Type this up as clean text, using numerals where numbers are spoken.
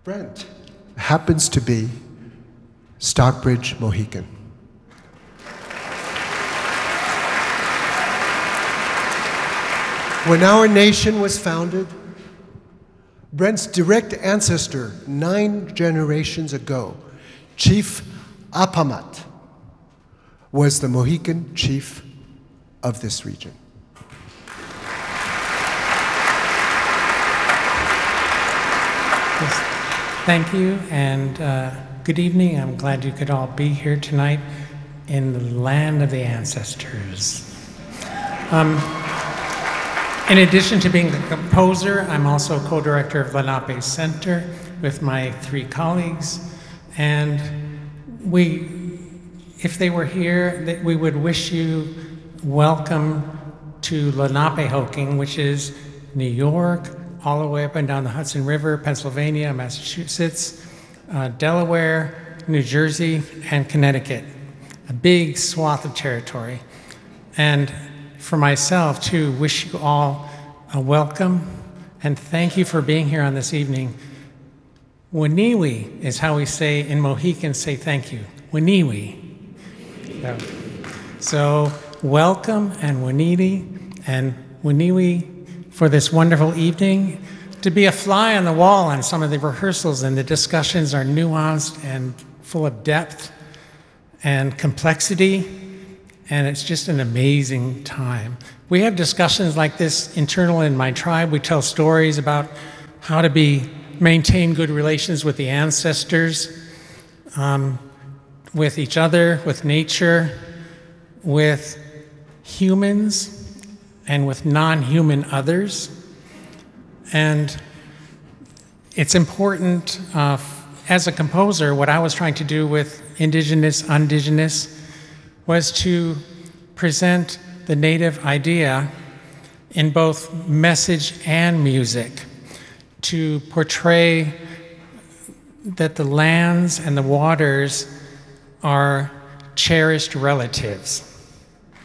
Brent happens to be Stockbridge Mohican. When our nation was founded, Brent's direct ancestor 9 generations ago, Chief Apamat, was the Mohican chief of this region. Thank you, and good evening. I'm glad you could all be here tonight in the land of the ancestors. In addition to being a composer, I'm also co-director of Lenape Center with my 3 colleagues, and if they were here, we would wish you welcome to Lenapehoking, which is New York, all the way up and down the Hudson River, Pennsylvania, Massachusetts, Delaware, New Jersey, and Connecticut. A big swath of territory. And for myself, too, wish you all a welcome and thank you for being here on this evening. Waniwi is how we say in Mohican, say thank you. Waniwi. So welcome and Waniwi for this wonderful evening. To be a fly on the wall on some of the rehearsals, and the discussions are nuanced and full of depth and complexity, and it's just an amazing time. We have discussions like this internal in my tribe. We tell stories about how to maintain good relations with the ancestors, with each other, with nature, with humans, and with non-human others. And it's important, as a composer, what I was trying to do with Indigenous, Undigenous, was to present the Native idea in both message and music, to portray that the lands and the waters are cherished relatives.